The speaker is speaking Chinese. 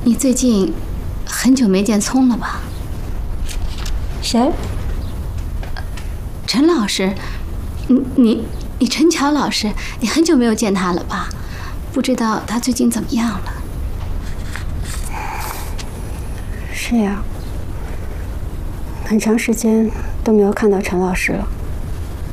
你最近很久没见聪了吧？ 谁？ 陈老师，你陈乔老师，你很久没有见他了吧？不知道他最近怎么样了？ 是呀，很长时间都没有看到陈老师了。